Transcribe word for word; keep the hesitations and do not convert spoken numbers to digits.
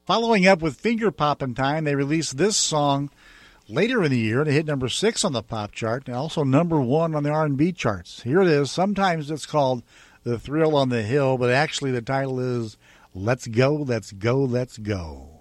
Following up with Finger Poppin' Time, they released this song later in the year, and it hit number six on the pop chart and also number one on the R and B charts. Here it is. Sometimes it's called The Thrill on the Hill, but actually the title is Let's Go, Let's Go, Let's Go.